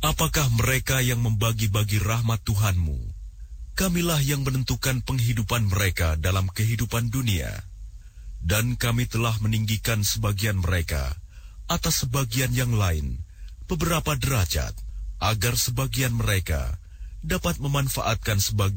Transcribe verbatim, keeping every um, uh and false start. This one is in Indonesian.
Apakah mereka yang membagi-bagi rahmat Tuhanmu? Kamilah yang menentukan penghidupan mereka dalam kehidupan dunia. Dan kami telah meninggikan sebagian mereka atas sebagian yang lain, beberapa derajat, agar sebagian mereka dapat memanfaatkan sebagian